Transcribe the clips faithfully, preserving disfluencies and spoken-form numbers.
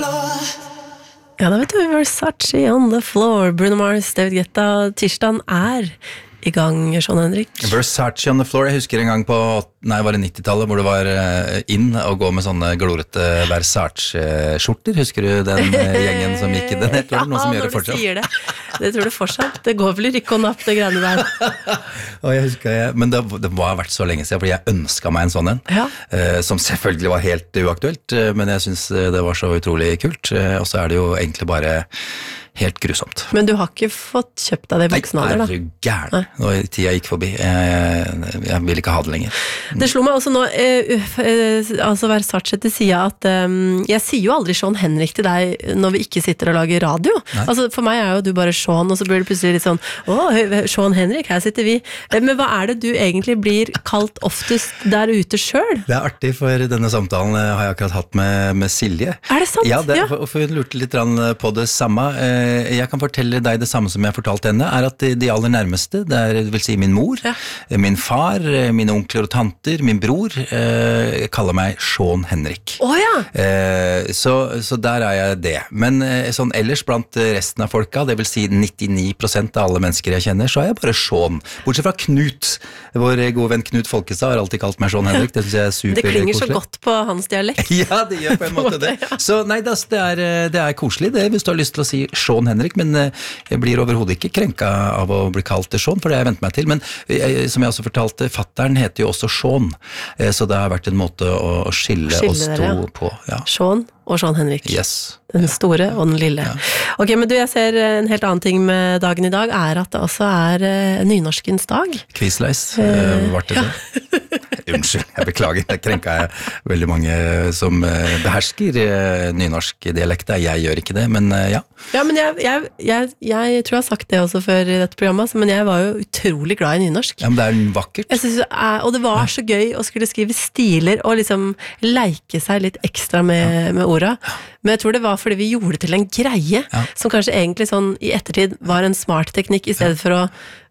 Ja, da vet du, Versace on the floor, Bruno Mars, David Guetta, tirsdagen er i gang, Sean Henrik. Versace on the floor, jeg husker en gang på, nei, var det nittitallet, hvor det var inn å gå med sånne glorete Versace-skjorter. Husker du den gjengen som gikk i den? Jeg tror det er noen som gjør det fortsatt. Ja, når du sier det. Det tror du fortsatt. Det går vel ikke å nappe det greiene der. Og jeg husker, jeg, men det, det var vært så lenge siden, fordi jeg ønsket meg en sånn en, ja. eh, som selvfølgelig var helt uaktuelt, men jeg synes det var så utrolig kult, og så er det jo egentlig bare helt grusomt. Men du har ikke fått kjøpt deg det i voksen alder, da? Nei, er du gæren. Nå tida gikk forbi. Jeg, jeg, jeg vil ikke ha det lenger. Det slo meg også nå, eh, uh, altså Versace til siden at um, jeg sier jo aldri Sean Henrik til deg når vi ikke sitter og lager radio. Nei. Altså for meg er jo du bare Sean, og så blir det plutselig litt sånn, åh, Sean Henrik, her sitter vi. Men hva er det du egentlig blir kalt oftest der ute selv? Det er artig, for denne samtalen har jeg akkurat hatt med, med Silje. Er det sant? Ja, det, ja. For, for hun lurte litt på det samme. Jeg kan fortelle deg det samme som jeg fortalte henne, er at de aller nærmeste, det er, det vil si min mor, ja. min far, mine onkler og tanter, min bror, eh, kaller meg Sean Henrik. Åh oh, ja! Eh, så, så der er jeg det. Men eh, sånn ellers blant resten av folka, det vil si nittini prosent av alle mennesker jeg kjenner, så er jeg bare Sean. Bortsett fra Knut, vår gode venn Knut Folkestad har alltid kalt meg Sean Henrik, det synes jeg er super koselig. Det klinger så godt på hans dialekt. Ja, det gjør på en måte det. Så nei, det er, det er koselig det, hvis du har lyst til å si Sean Henrik, men jeg blir overhodet ikke krenka av å bli kalt det Sean, for det har jeg ventet meg til. Men jeg, som jeg også fortalte, fatteren heter jo også Sean, så det har vært en måte å skille, skille oss to ja. på. Ja. Sean og Sean Henrik. Yes. Den store og den lille. Ja. Ok, men du, jeg ser en helt annen ting med dagen i dag, er at det også er uh, nynorskens dag. Quizleis, uh, var det ja. det? Unnskyld, jeg beklager, jeg krenka jeg veldig mange som uh, behersker uh, nynorsk dialekter. Jeg gjør ikke det, men uh, ja. Ja, men jeg, jeg, jeg, jeg tror jeg har sagt det også før i dette programmet, men jeg var jo utrolig glad i nynorsk. Ja, men det er vakkert. Jeg synes, og det var så gøy å skulle skrive stiler og liksom leke seg litt ekstra med, ja. med orda. Men jeg tror det var fordi vi gjorde det til en greie, ja. som kanskje egentlig sånn i ettertid var en smart teknikk, i stedet for å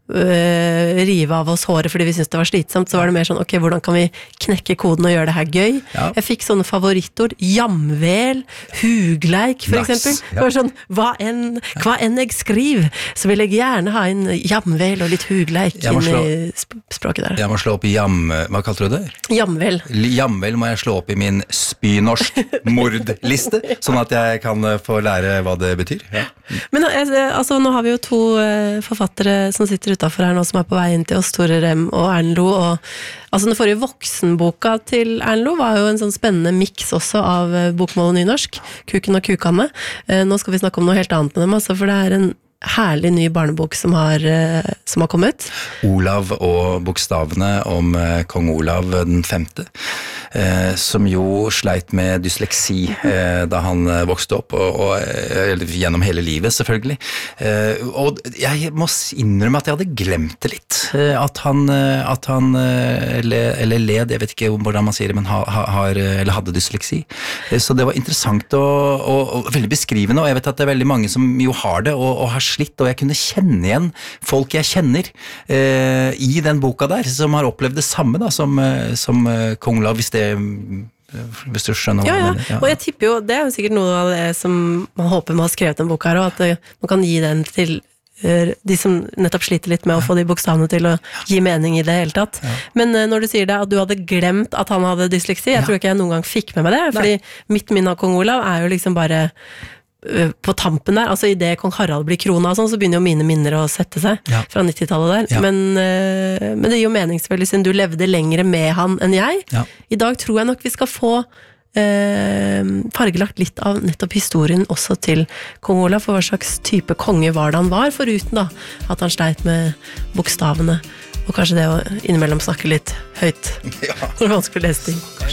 Uh, rive av oss håret fordi vi syntes det var slitsomt, så var det mer sånn, ok, hvordan kan vi knekke koden og gjøre det her gøy? Ja. Jeg fikk sånne favorittord, jamvel, hugleik for nice. Eksempel. Ja. Det var sånn, hva enn, hva enn jeg skriver, så vil jeg gjerne ha en jamvel og litt hugleik inn slå, i sp- språket der. Jeg må slå opp i jam, hva kalte du det? Jamvel. Jamvel må jeg slå opp i min spynorsk mordliste, sånn at jeg kan få lære hva det betyr. Ja. Men altså, nå har vi jo to uh, forfattere som sitter utenfor her nå, som er på vei inn til oss, Tore Rem og Erlend Lo, og altså den forrige voksenboka til Erlend Lo var jo en sånn spennende mix også av bokmål og nynorsk, Kuken og kukane. Eh, nå skal vi snakke om noe helt annet med dem, altså, for det er en herlig ny barnebok som har, som har kommet. Olav og bokstavene om kong Olav den femte, eh, som jo sleit med dysleksi eh, da han vokste opp, og, og gjennom hele livet selvfølgelig. Eh, og jeg må innrømme at jeg hadde glemt det litt, at han, at han eller, eller led, jeg vet ikke hvordan man sier det, men ha, har, eller hadde dysleksi. Så det var interessant og, og, og veldig beskrivende, og jeg vet at det er veldig mange som jo har det, og, og har slitt, og jeg kunne kjenne igjen folk jeg kjenner eh, i den boka der, som har opplevd det samme da, som, som Kong Olav, hvis det hvis du skjønner hva ja, ja. jeg mener. Ja. Og jeg tipper jo, det er jo sikkert noe av det som man håper man har skrevet den boka her, og at det, man kan gi den til de som nettopp sliter litt med å få de bokstavene til å gi mening i det hele tatt. Ja. Men når du sier det, at du hadde glemt at han hadde dysleksi, jeg ja. tror ikke jeg noen gang fikk med meg det, fordi Nei. Mitt minne av Kong Olav er jo liksom bare på tampen der, altså i det kong Harald blir krona og sånn, så begynner jo mine minner å sette seg ja. Fra nittitallet der, ja. men, men det gir jo mening selvfølgelig siden du levde lengre med han enn jeg. Ja. I dag tror jeg nok vi skal få eh, fargelagt litt av nettopp historien også til kong Olav, for hva slags type konge var det han var, foruten da at han sleit med bokstavene, og kanskje det å innimellom snakke litt høyt ja. Når det er vanskelig å lese ting.